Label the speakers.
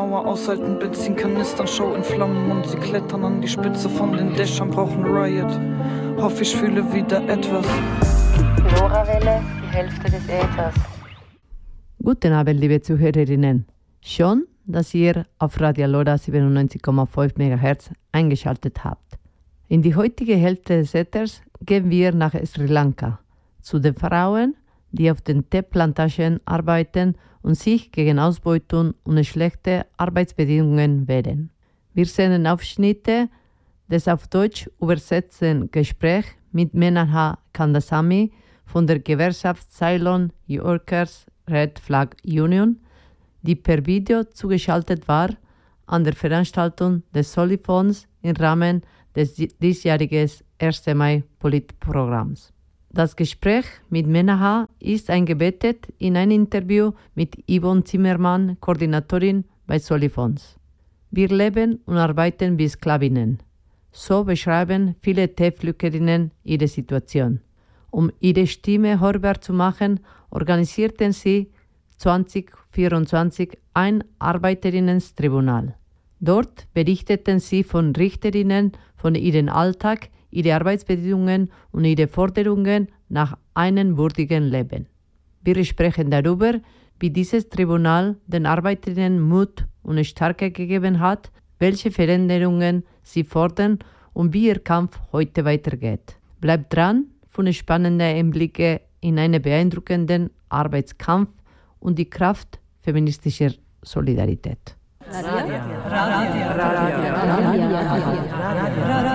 Speaker 1: Mauer aushalten, Benzinkanistern, Show in Flammen und sie klettern an die Spitze von den Dächern, brauchen Riot. Hoffe, ich fühle wieder etwas.
Speaker 2: LoRaWelle, die Hälfte des Äthers.
Speaker 3: Guten Abend, liebe Zuhörerinnen. Schön, dass ihr auf Radio LoRa 97,5 MHz eingeschaltet habt. In die heutige Hälfte des Äthers gehen wir nach Sri Lanka, zu den Frauen, die auf den Teeplantagen arbeiten und sich gegen Ausbeutung und schlechte Arbeitsbedingungen wehren. Wir sehen Aufschnitte des auf Deutsch übersetzten Gesprächs mit Menaha Kandasamy von der Gewerkschaft Ceylon Workers Red Flag Union, die per Video zugeschaltet war an der Veranstaltung des Solifonds im Rahmen des diesjährigen 1. Mai-Politprogramms. Das Gespräch mit Menaha ist eingebettet in ein Interview mit Yvonne Zimmermann, Koordinatorin bei Solifonds. Wir leben und arbeiten wie Sklavinnen. So beschreiben viele Teepflückerinnen ihre Situation. Um ihre Stimme hörbar zu machen, organisierten sie 2024 ein Arbeiterinnen-Tribunal. Dort berichteten sie von Richterinnen, von ihrem Alltag, ihre Arbeitsbedingungen und ihre Forderungen nach einem würdigen Leben. Wir sprechen darüber, wie dieses Tribunal den Arbeiterinnen Mut und Stärke gegeben hat, welche Veränderungen sie fordern und wie ihr Kampf heute weitergeht. Bleibt dran für spannende Einblicke in einen beeindruckenden Arbeitskampf und die Kraft feministischer Solidarität.